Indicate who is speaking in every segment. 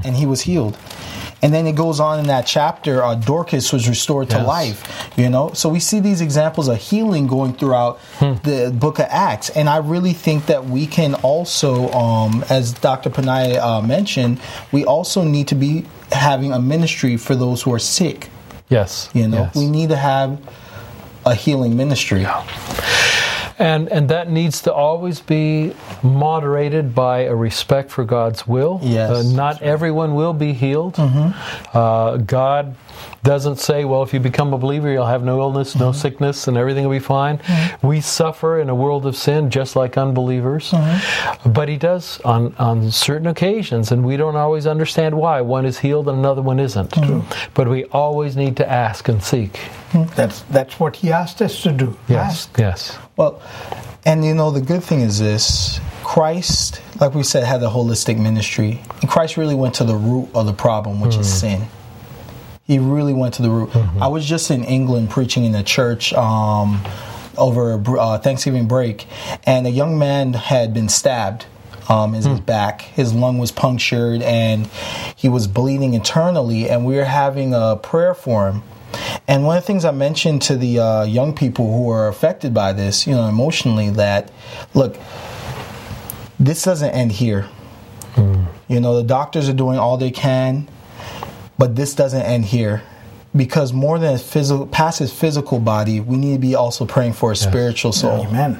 Speaker 1: and he was healed. And then it goes on in that chapter, Dorcas was restored to life, So we see these examples of healing going throughout the book of Acts. And I really think that we can also, as Dr. Panaya mentioned, we also need to be having a ministry for those who are sick.
Speaker 2: Yes.
Speaker 1: We need to have a healing ministry.
Speaker 2: Yeah. And that needs to always be moderated by a respect for God's will.
Speaker 1: Yes.
Speaker 2: Not everyone will be healed. God doesn't say, well, if you become a believer, you'll have no illness, no sickness, and everything will be fine. We suffer in a world of sin just like unbelievers. But He does on certain occasions, and we don't always understand why. One is healed and another one isn't. But we always need to ask and seek.
Speaker 3: That's what He asked us to do.
Speaker 2: Yes, yes.
Speaker 1: Well, and the good thing is this. Christ, like we said, had a holistic ministry. And Christ really went to the root of the problem, which is sin. He really went to the root. I was just in England preaching in a church over Thanksgiving break, and a young man had been stabbed in his back. His lung was punctured, and he was bleeding internally, and we were having a prayer for him. And one of the things I mentioned to the young people who are affected by this, emotionally, that, look, this doesn't end here. The doctors are doing all they can, but this doesn't end here. Because more than past his physical body, we need to be also praying for his spiritual soul.
Speaker 3: Amen.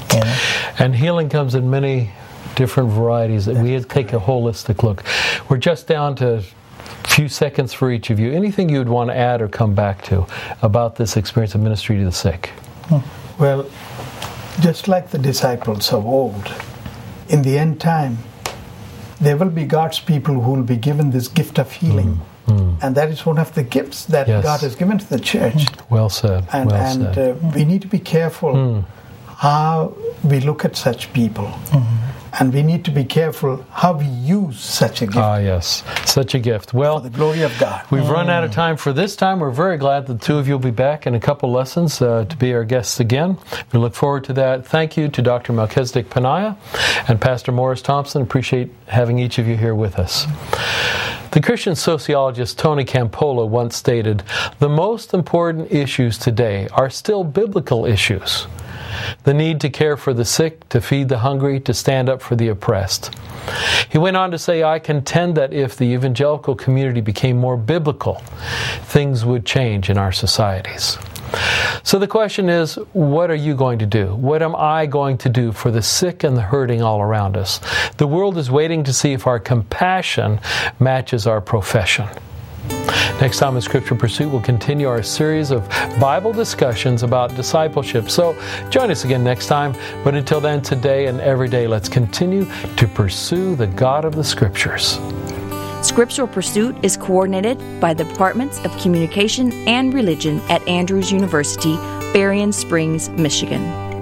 Speaker 2: And healing comes in many different varieties. We have to take a holistic look. We're just down to few seconds for each of you. Anything you'd want to add or come back to about this experience of ministry to the sick?
Speaker 3: Well, just like the disciples of old, in the end time, there will be God's people who will be given this gift of healing. And that is one of the gifts that God has given to the church.
Speaker 2: Well said.
Speaker 3: And we need to be careful how we look at such people. And we need to be careful how we use such a gift.
Speaker 2: Ah, yes. Such a gift. Well,
Speaker 3: for the glory of God.
Speaker 2: We've run out of time for this time. We're very glad the two of you will be back in a couple lessons to be our guests again. We look forward to that. Thank you to Dr. Melchizedek Panaya and Pastor Morris Thompson. Appreciate having each of you here with us. The Christian sociologist Tony Campolo once stated, "The most important issues today are still biblical issues. The need to care for the sick, to feed the hungry, to stand up for the oppressed." He went on to say, "I contend that if the evangelical community became more biblical, things would change in our societies." So the question is, what are you going to do? What am I going to do for the sick and the hurting all around us? The world is waiting to see if our compassion matches our profession. Next time in Scripture Pursuit, we'll continue our series of Bible discussions about discipleship. So join us again next time. But until then, today and every day, let's continue to pursue the God of the Scriptures.
Speaker 4: Scriptural Pursuit is coordinated by the Departments of Communication and Religion at Andrews University, Berrien Springs, Michigan.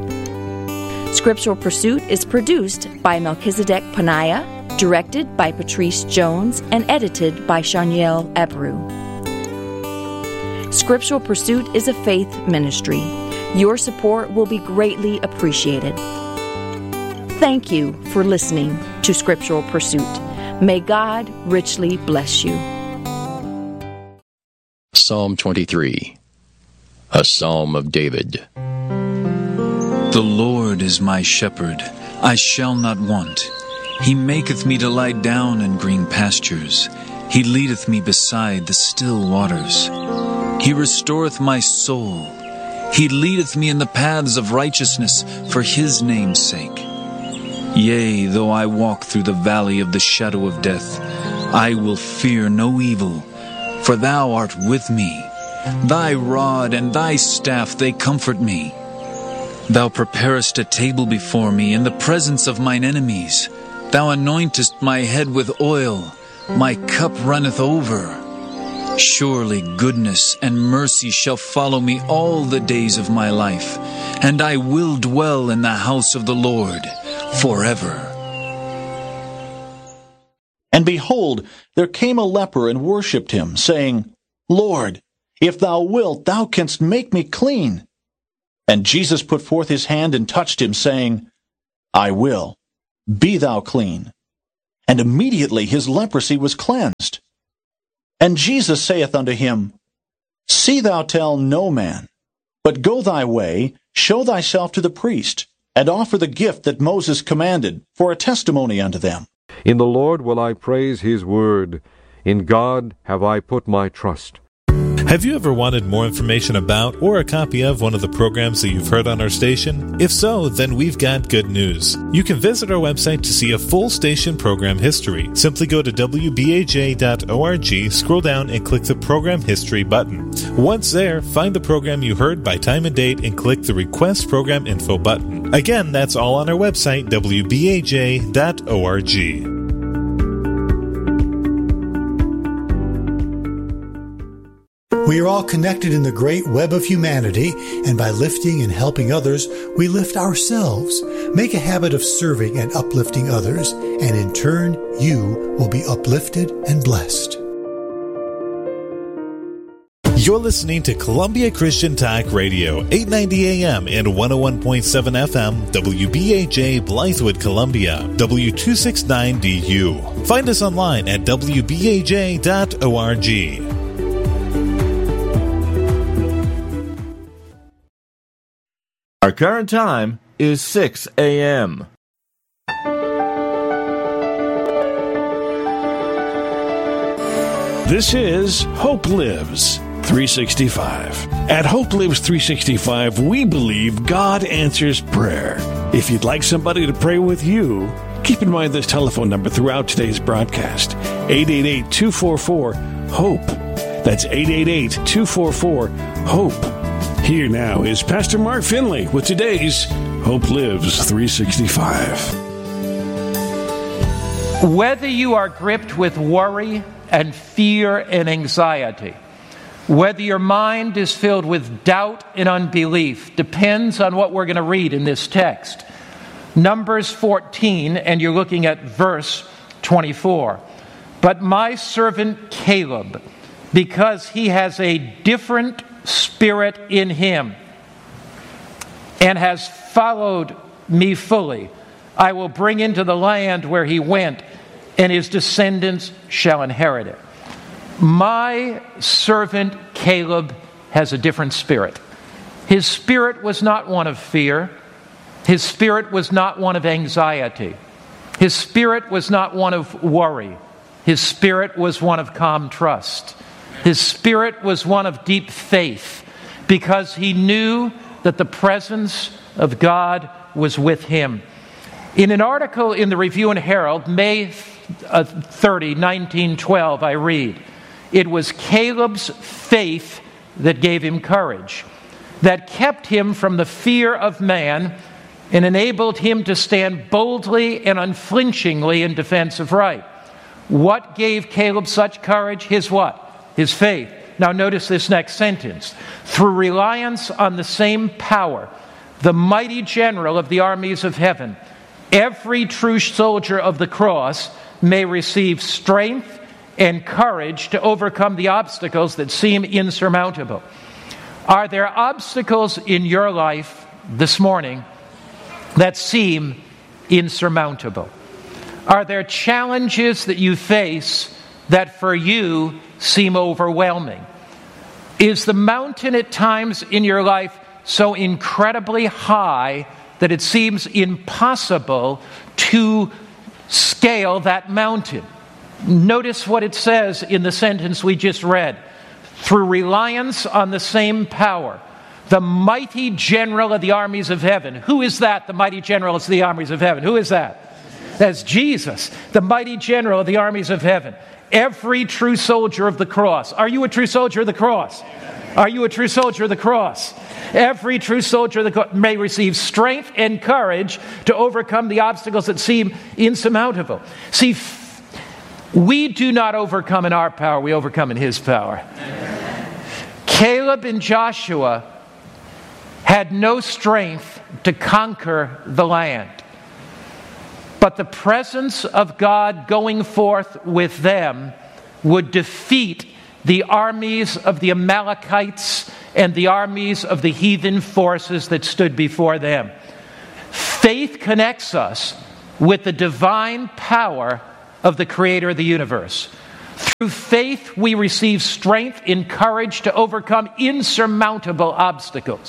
Speaker 4: Scriptural Pursuit is produced by Melchizedek Panaya, directed by Patrice Jones, and edited by Shaniel Abreu. Scriptural Pursuit is a faith ministry. Your support will be greatly appreciated. Thank you for listening to Scriptural Pursuit. May God richly bless you.
Speaker 5: Psalm 23, a Psalm of David.
Speaker 6: The Lord is my shepherd, I shall not want. He maketh me to lie down in green pastures. He leadeth me beside the still waters. He restoreth my soul. He leadeth me in the paths of righteousness for His name's sake. Yea, though I walk through the valley of the shadow of death, I will fear no evil, for Thou art with me. Thy rod and Thy staff, they comfort me. Thou preparest a table before me in the presence of mine enemies. Thou anointest my head with oil, my cup runneth over. Surely goodness and mercy shall follow me all the days of my life, and I will dwell in the house of the Lord forever.
Speaker 7: And behold, there came a leper and worshipped him, saying, Lord, if thou wilt, thou canst make me clean. And Jesus put forth his hand and touched him, saying, I will. Be thou clean. and immediately his leprosy was cleansed. And Jesus saith unto him, See thou tell no man, but go thy way, show thyself to the priest, and offer the gift that Moses commanded, for a testimony unto them.
Speaker 8: In the Lord will I praise his word. In God have I put my trust.
Speaker 9: Have you ever wanted more information about or a copy of one of the programs that you've heard on our station? If so, then we've got good news. You can visit our website to see a full station program history. Simply go to wbaj.org, scroll down and click the Program History button. Once there, find the program you heard by time and date and click the Request Program Info button. Again, that's all on our website, wbaj.org.
Speaker 10: We are all connected in the great web of humanity, and by lifting and helping others, we lift ourselves. Make a habit of serving and uplifting others, and in turn, you will be uplifted and blessed.
Speaker 9: You're listening to Columbia Christian Talk Radio, 890 AM and 101.7 FM, WBAJ Blythewood, Columbia, W269DU. Find us online at wbaj.org.
Speaker 11: Our current time is 6 a.m.
Speaker 12: This is Hope Lives 365. At Hope Lives 365, we believe God answers prayer. If you'd like somebody to pray with you, keep in mind this telephone number throughout today's broadcast, 888-244-HOPE. That's 888-244-HOPE. Here now is Pastor Mark Finley with today's Hope Lives 365.
Speaker 13: Whether you are gripped with worry and fear and anxiety, whether your mind is filled with doubt and unbelief, depends on what we're going to read in this text. Numbers 14, and you're looking at verse 24. But my servant Caleb, because he has a different spirit in him and has followed me fully, I will bring into the land where he went, and his descendants shall inherit it. My servant Caleb has a different spirit. His spirit was not one of fear. His spirit was not one of anxiety. His spirit was not one of worry. His spirit was one of calm trust. His spirit was one of deep faith, because he knew that the presence of God was with him. In an article in the Review and Herald, May 30, 1912, I read, it was Caleb's faith that gave him courage, that kept him from the fear of man and enabled him to stand boldly and unflinchingly in defense of right. What gave Caleb such courage? His what? His faith. Now notice this next sentence. Through reliance on the same power, the mighty general of the armies of heaven, every true soldier of the cross may receive strength and courage to overcome the obstacles that seem insurmountable. Are there obstacles in your life this morning that seem insurmountable? Are there challenges that you face that for you seem overwhelming? Is the mountain at times in your life so incredibly high that it seems impossible to scale that mountain? Notice what it says in the sentence we just read. Through reliance on the same power, the mighty general of the armies of heaven. Who is that, the mighty general of the armies of heaven? Who is that? That's Jesus, the mighty general of the armies of heaven. Every true soldier of the cross. Are you a true soldier of the cross? Are you a true soldier of the cross? Every true soldier of the cross may receive strength and courage to overcome the obstacles that seem insurmountable. See, we do not overcome in our power, we overcome in his power. Caleb and Joshua had no strength to conquer the land. But the presence of God going forth with them would defeat the armies of the Amalekites and the armies of the heathen forces that stood before them. Faith connects us with the divine power of the Creator of the universe. Through faith, we receive strength and courage to overcome insurmountable obstacles.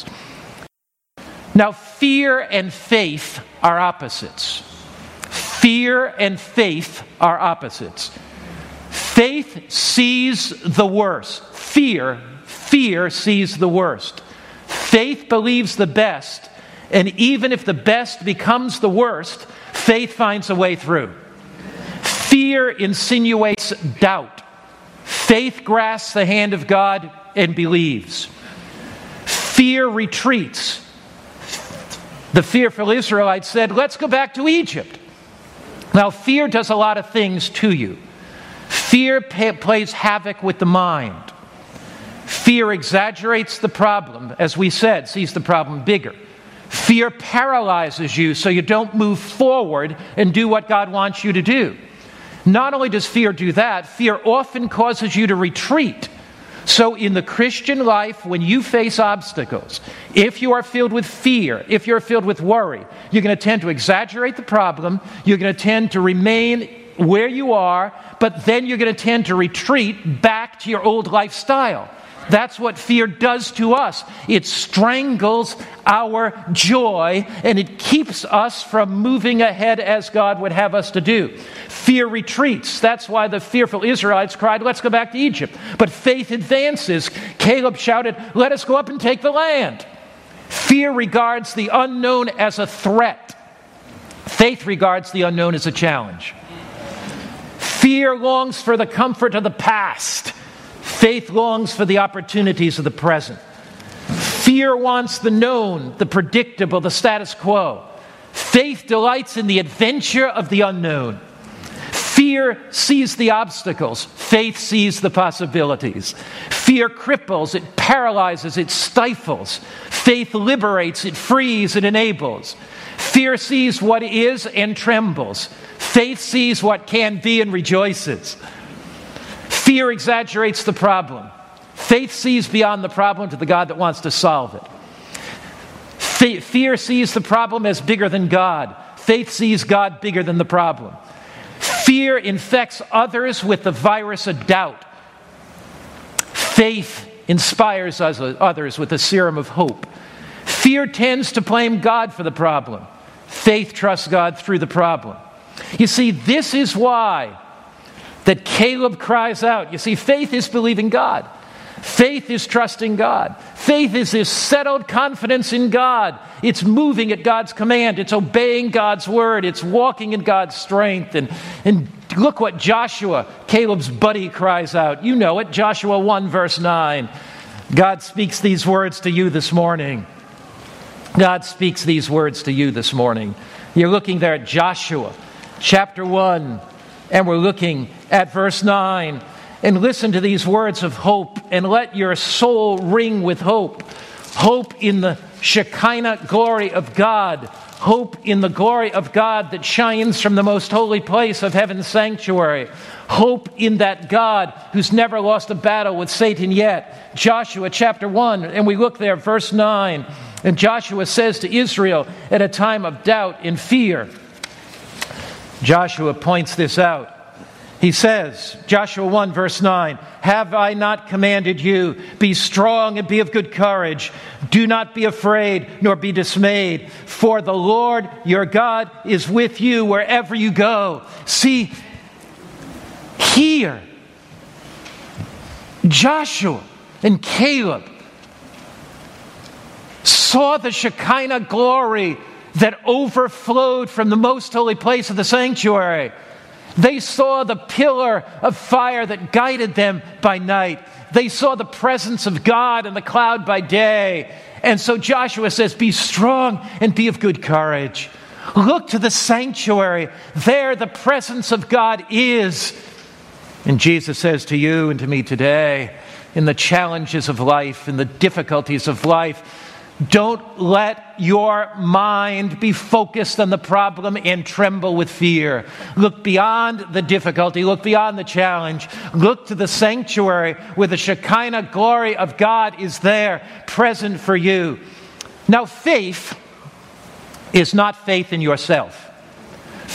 Speaker 13: Now, fear and faith are opposites. Fear and faith are opposites. Faith sees the worst. Fear sees the worst. Faith believes the best, and even if the best becomes the worst, faith finds a way through. Fear insinuates doubt. Faith grasps the hand of God and believes. Fear retreats. The fearful Israelites said, let's go back to Egypt. Now, fear does a lot of things to you. Fear plays havoc with the mind. Fear exaggerates the problem, as we said, sees the problem bigger. Fear paralyzes you so you don't move forward and do what God wants you to do. Not only does fear do that, fear often causes you to retreat. So in the Christian life, when you face obstacles, if you are filled with fear, if you're filled with worry, you're going to tend to exaggerate the problem, you're going to tend to remain where you are, but then you're going to tend to retreat back to your old lifestyle. That's what fear does to us. It strangles our joy, and it keeps us from moving ahead as God would have us to do. Fear retreats. That's why the fearful Israelites cried, let's go back to Egypt. But faith advances. Caleb shouted, let us go up and take the land. Fear regards the unknown as a threat. Faith regards the unknown as a challenge. Fear longs for the comfort of the past. Faith longs for the opportunities of the present. Fear wants the known, the predictable, the status quo. Faith delights in the adventure of the unknown. Fear sees the obstacles. Faith sees the possibilities. Fear cripples, it paralyzes, it stifles. Faith liberates, it frees, it enables. Fear sees what is and trembles. Faith sees what can be and rejoices. Fear exaggerates the problem. Faith sees beyond the problem to the God that wants to solve it. Fear sees the problem as bigger than God. Faith sees God bigger than the problem. Fear infects others with the virus of doubt. Faith inspires others with the serum of hope. Fear tends to blame God for the problem. Faith trusts God through the problem. You see, this is why that Caleb cries out. You see, faith is believing God. Faith is trusting God. Faith is this settled confidence in God. It's moving at God's command. It's obeying God's word. It's walking in God's strength. And look what Joshua, Caleb's buddy, cries out. You know it, Joshua 1 verse 9. God speaks these words to you this morning. God speaks these words to you this morning. You're looking there at Joshua chapter 1. And we're looking at verse 9. And listen to these words of hope, and let your soul ring with hope. Hope in the Shekinah glory of God. Hope in the glory of God that shines from the most holy place of heaven's sanctuary. Hope in that God who's never lost a battle with Satan yet. Joshua chapter 1, and we look there, verse 9. And Joshua says to Israel at a time of doubt and fear. Joshua points this out. He says, Joshua 1 verse 9, have I not commanded you, be strong and be of good courage. Do not be afraid nor be dismayed, for the Lord your God is with you wherever you go. See, here, Joshua and Caleb saw the Shekinah glory that overflowed from the most holy place of the sanctuary. They saw the pillar of fire that guided them by night. They saw the presence of God in the cloud by day. And so Joshua says, be strong and be of good courage. Look to the sanctuary. There the presence of God is. And Jesus says to you and to me today, in the challenges of life, in the difficulties of life, don't let your mind be focused on the problem and tremble with fear. Look beyond the difficulty. Look beyond the challenge. Look to the sanctuary where the Shekinah glory of God is there, present for you. Now, faith is not faith in yourself. Faith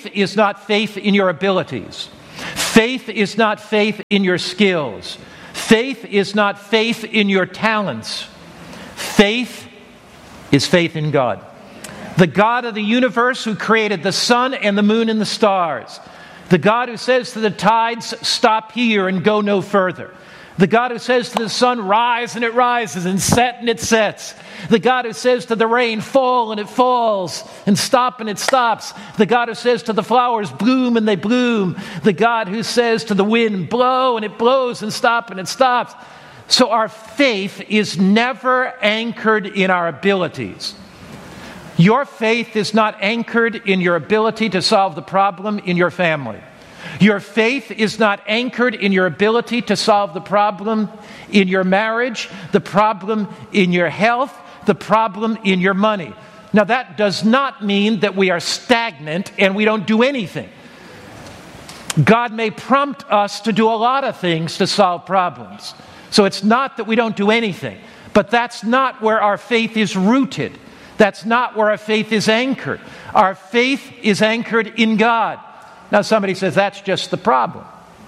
Speaker 13: Faith is not faith in your abilities. Faith is not faith in your skills. Faith is not faith in your talents. Faith is faith in God. The God of the universe who created the sun and the moon and the stars. The God who says to the tides, stop here and go no further. The God who says to the sun, rise and it rises, and set and it sets. The God who says to the rain, fall and it falls, and stop and it stops. The God who says to the flowers, bloom and they bloom. The God who says to the wind, blow and it blows, and stop and it stops. So our faith is never anchored in our abilities. Your faith is not anchored in your ability to solve the problem in your family. Your faith is not anchored in your ability to solve the problem in your marriage, the problem in your health, the problem in your money. Now, that does not mean that we are stagnant and we don't do anything. God may prompt us to do a lot of things to solve problems. So it's not that we don't do anything, but that's not where our faith is rooted. That's not where our faith is anchored. Our faith is anchored in God. Now somebody says, that's just the problem.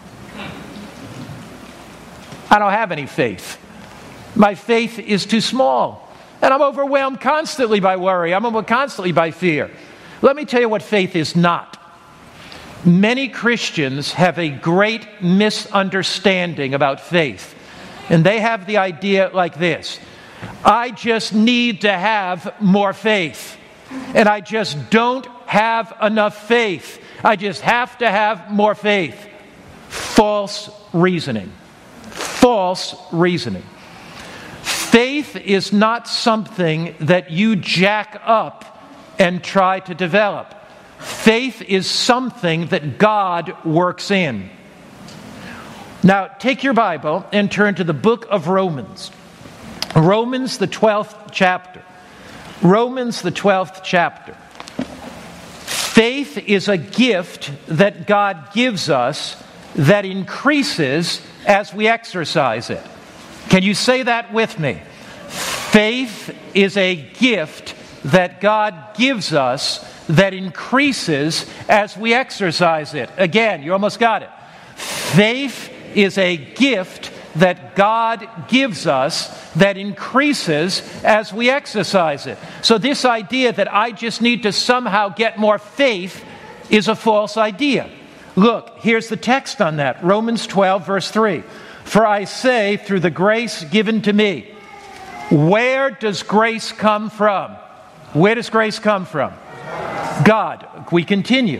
Speaker 13: I don't have any faith. My faith is too small. And I'm overwhelmed constantly by worry. I'm overwhelmed constantly by fear. Let me tell you what faith is not. Many Christians have a great misunderstanding about faith. And they have the idea like this: I just need to have more faith. And I just don't have enough faith. I just have to have more faith. False reasoning. False reasoning. Faith is not something that you jack up and try to develop. Faith is something that God works in. Now, take your Bible and turn to the book of Romans. Romans, the 12th chapter. Romans, the 12th chapter. Faith is a gift that God gives us that increases as we exercise it. Can you say that with me? Faith is a gift that God gives us that increases as we exercise it. Again, you almost got it. Faith is a gift that God gives us that increases as we exercise it. So this idea that I just need to somehow get more faith is a false idea. Look, here's the text on that. Romans 12, verse 3. For I say, through the grace given to me. Where does grace come from? Where does grace come from? God. We continue.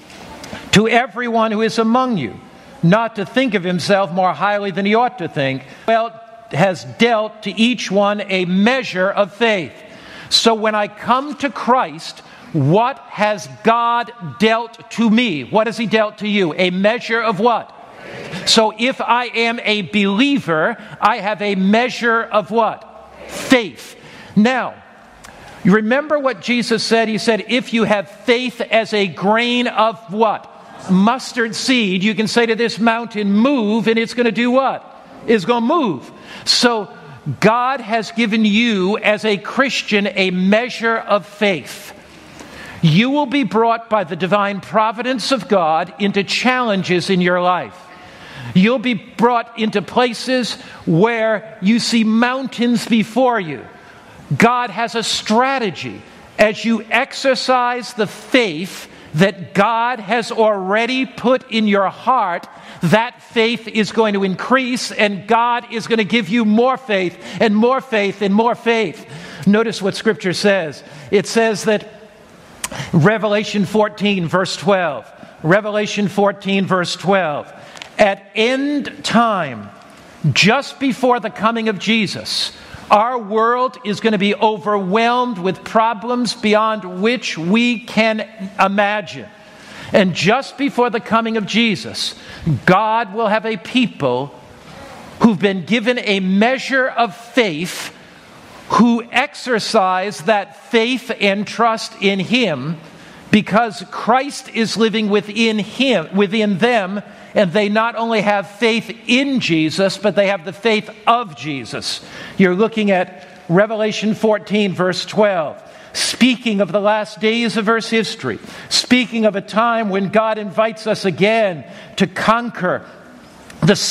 Speaker 13: To everyone who is among you, not to think of himself more highly than he ought to think, well, has dealt to each one a measure of faith. So when I come to Christ, what has God dealt to me? What has he dealt to you? A measure of what? So if I am a believer, I have a measure of what? Faith. Now, you remember what Jesus said? He said, if you have faith as a grain of what? Mustard seed, you can say to this mountain, move, and it's going to do what? It's going to move. So God has given you as a Christian a measure of faith. You will be brought by the divine providence of God into challenges in your life. You'll be brought into places where you see mountains before you. God has a strategy as you exercise the faith that God has already put in your heart. That faith is going to increase, and God is going to give you more faith and more faith and more faith. Notice what Scripture says. It says that Revelation 14, verse 12. Revelation 14, verse 12. At end time, just before the coming of Jesus, our world is going to be overwhelmed with problems beyond which we can imagine. And just before the coming of Jesus, God will have a people who've been given a measure of faith, who exercise that faith and trust in Him because Christ is living within them, and they not only have faith in Jesus, but they have the faith of Jesus. You're looking at Revelation 14, verse 12. speaking of the last days of Earth's history, speaking of a time when God invites us again to conquer the